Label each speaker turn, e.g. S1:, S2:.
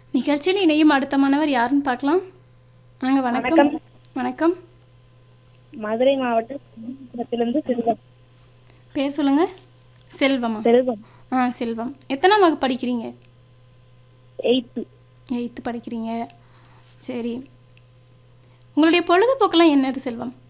S1: நிகழ்ச்சியில் இணையும் அடுத்த மாணவர் யாருன்னு பார்க்கலாம். வாங்க. வணக்கம்.
S2: வணக்கம்.
S1: வணக்கம்.
S2: மதுரை மாவட்டத்திலிருந்து செல்வம்.
S1: பேர் சொல்லுங்க. செல்வமா?
S2: செல்வம்.
S1: செல்வம். எத்தனாம் வகுப்பு படிக்கிறீங்க?
S2: 8th.
S1: 8th படிக்கிறீங்க. சரி, உங்களுடைய பொழுதுபோக்கெல்லாம் என்னது செல்வம்?